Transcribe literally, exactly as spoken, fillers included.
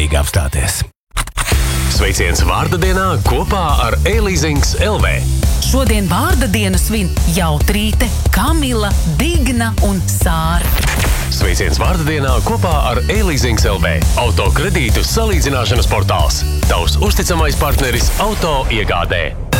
apstāties. Sveiciens vārda dienā kopā ar e-leasings L V. Šodien vārda dienu svin Jautrīte, Kamila, Digna un Sāra. Sveiciens vārda dienā kopā ar e-leasings L V. Autokredītu salīdzināšanas portāls. Tavs uzticamais partneris auto iegādē.